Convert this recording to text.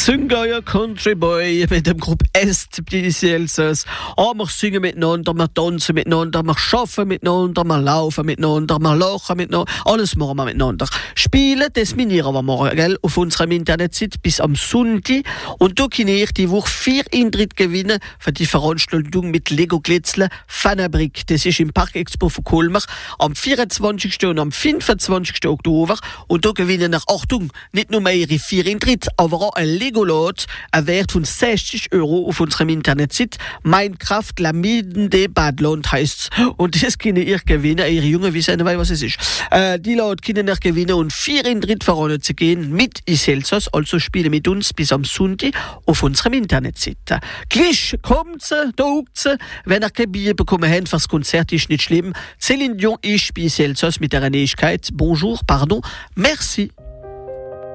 Züngeier Country Boy mit dem Gruppe Est bis Elsass. Wir singen miteinander, wir tanzen miteinander, wir arbeiten miteinander, wir laufen miteinander, wir lachen miteinander. Alles machen wir miteinander. Spielen, das minieren wir morgen, gell, auf unserer Internetseite bis am Sonntag. Und da kann ich die Woche 4 Eintritte gewinnen für die Veranstaltung mit Lego Glätzle Fanabrik. Das ist im Park Expo von Colmar am 24. und am 25. Oktober. Und da gewinnen nach Achtung, nicht nur mehr ihre 4 Eintritte, aber auch ein Lego-Lot, ein Wert von 60 € auf unserem Internetseite. Minecraft Lamiden Badland heisst's. Und das können ihr gewinnen. Ihre Jungen wissen nicht, was es ist. Die Lot können ihr gewinnen und 4 Eintritte voran zu gehen mit Iselsos. Also spielen mit uns bis am Sonntag auf unserem Internetseite. Gleich kommt da huckt sie. Wenn ihr kein Bier bekommen habt fürs Konzert, ist nicht schlimm. Céline Dion ist bei Iselsos mit der Nächtigkeit. Bonjour, pardon, merci.